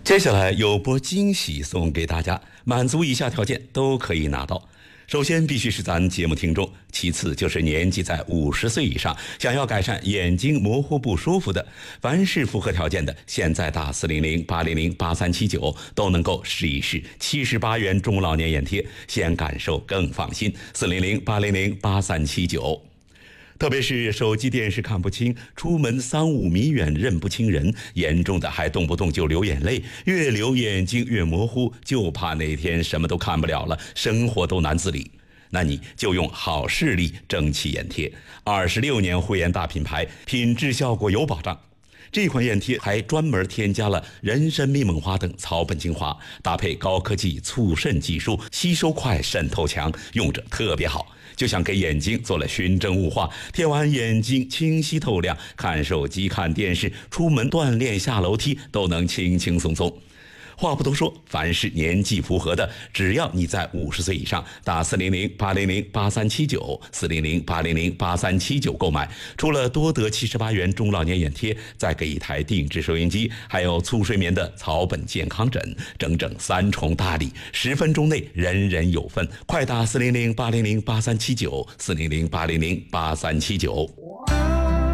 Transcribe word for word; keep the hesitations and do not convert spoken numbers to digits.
接下来有波惊喜送给大家，满足以下条件都可以拿到。首先必须是咱节目听众，其次就是年纪在五十岁以上，想要改善眼睛模糊不舒服的，凡是符合条件的，现在打四零零八零零八三七九都能够试一试七十八元中老年眼贴，先感受更放心。四零零八零零八三七九。特别是手机电视看不清，出门三五米远认不清人，严重的还动不动就流眼泪，越流眼睛越模糊，就怕哪天什么都看不了了，生活都难自理。那你就用好视力蒸汽眼贴，二十六年护眼大品牌，品质效果有保障。这款眼贴还专门添加了人参、蜜蒙花等草本精华，搭配高科技促渗技术，吸收快，渗透强，用着特别好，就像给眼睛做了熏蒸雾化，贴完眼睛清晰透亮，看手机、看电视、出门锻炼、下楼梯都能轻轻松松。话不多说，凡是年纪符合的，只要你在五十岁以上，打四零零八零零八三七九四零零八零零八三七九购买，除了多得七十八元中老年眼贴，再给一台定制收音机，还有促睡眠的草本健康枕，整整三重大礼，十分钟内人人有份。快打四零零八零零八三七九四零零八零零八三七九。